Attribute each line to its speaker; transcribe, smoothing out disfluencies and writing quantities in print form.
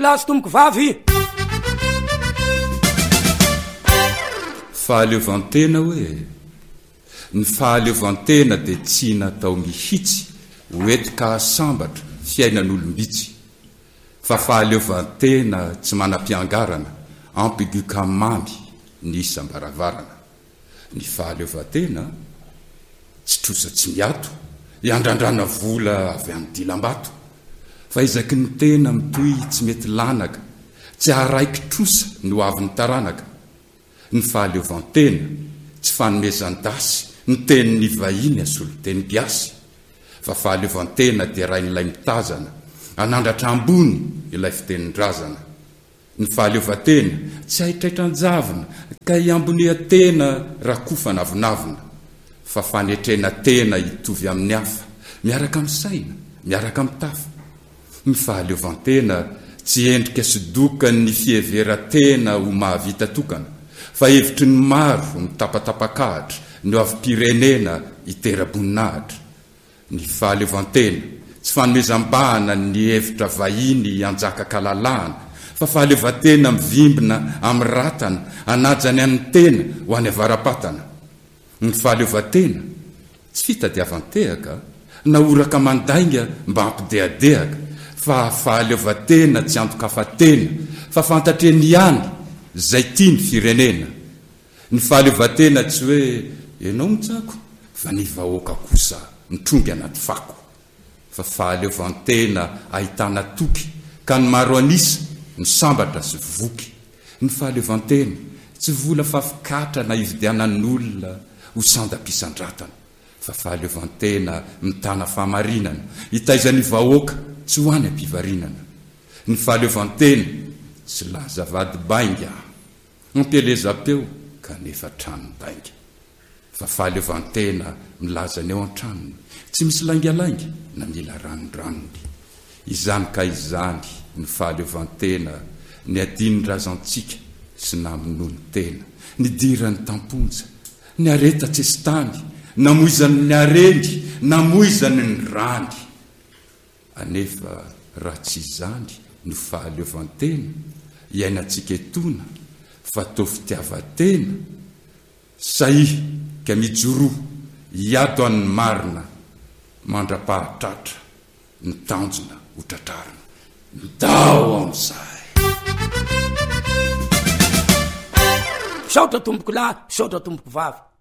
Speaker 1: lahy sy tomboko vavy.
Speaker 2: Fahaleovantena hoe ny fahaleovantena dia tsy natao mihitsy hoetika sambatra fiainan'olombitsy, fa fahaleovantena tsy manam-piangarana ampigu kamamy ny isam-baravarana. Ny fahaleovantena tsy trosa tsy miato iandrandrana vola avy amin'ny dilam-bato, fa izaky ny tena mitoy tsy mety lanaka, tsy araiky trosa no avy ny taranaka. Ny fahaleovantena tsy fanomezan-dasy ny tenin'ny vahiny asolo teny biasy, fa fahaleovantena dia rain'ilay mitazana anandratra ambony ilay fitenin-drazana. Ny fahaleovantena tsy haitraitran-javina ka iamboneha-tena rakofa navinavina, fa fanetrena tena hitovy amin'ny hafa, miaraka amin'ny saina, miaraka amin'ny tafa. Ny fahaleovantena tsy endrika sodoka ny fiheveran-tena ho mahavita tokana, fa hevitry ny maro ny tapatapakahatra no avy pirenena hitera-boninahitra. Ny fahaleovantena tsy fanomezam-bahana ny hevitra vahiny anjaka-kalalahana, fa fahaleovantena mivimbina amin'ny ratana anajany amin'ny tena ho any avarapatana. Ny fahaleovantena tsy fitadiavantehaka na oraka mandainga mba ampidehadehaka, fa fahaleovantena tsy antokafatena, fa fantatreny ihany zay tia ny firenena. Ny fahaleovantena tsy hoe ianao mitsako fa ny vahoaka kosa mitrongy anaty fako, fa fahaleovantena ahitana toky ka ny maro anisa ny sambatra sy voky. Ny fahaleovantena tsy vola fafikatra na ividianan'olona ho sandam-pisandratana, fa fahaleovantena mitana fahamarinana hitaizan'ny vahoaka tsy ho any am-pivarinana. Ny fahaleovantena tsy laza vady bainga ampielezam-peo kanefa tranobainga, fa fahaleovantena milaza ny eo an-tranony tsy misy laingalainga na mila ranondranony. Izany ka izany ny fahaleovantena ny adiny razantsika sy naminony tena, ny dirany tamponja, ny areta tsy estany, namoizany ny arendy, namoizany ny rany. Anefa raha tsy izany ny fahaleovantena iainantsika etona, fa tao fitiavatena, sahihy ka mijoroa hiato an'ny marina, mandra-pahatratra ny tanjona ho tratrarina. Ndao amin'izay.
Speaker 1: Saotra tomboko lahy, saotra tomboko vavy.